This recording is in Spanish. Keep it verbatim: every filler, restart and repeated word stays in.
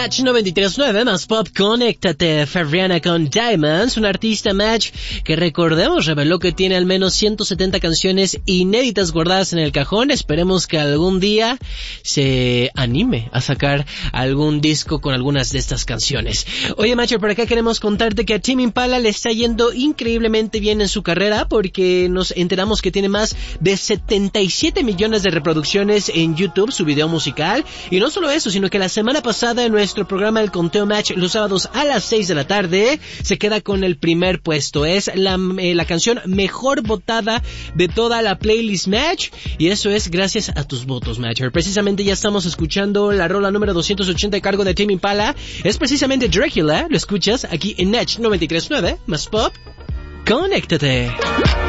Natch noventa y tres punto nueve más pop, conéctate. Ferriana con Diamonds, un artista Match que recordemos reveló que tiene al menos ciento setenta canciones inéditas guardadas en el cajón. Esperemos que algún día se anime a sacar algún disco con algunas de estas canciones. Oye, Matcher, por acá queremos contarte que a Tame Impala le está yendo increíblemente bien en su carrera, porque nos enteramos que tiene más de setenta y siete millones de reproducciones en YouTube, su video musical. Y no solo eso, sino que la semana pasada en nuestro programa El Conteo Match, los sábados a las seis de la tarde, se queda con el primer puesto. Es la, eh, la canción mejor votada de toda la playlist Match, y eso es gracias a tus votos, Matcher. Precisamente ya estamos escuchando la rola número doscientos ochenta a cargo de Tame Impala. Es precisamente Dracula, lo escuchas aquí en Natch noventa y tres punto nueve más pop. Conéctate.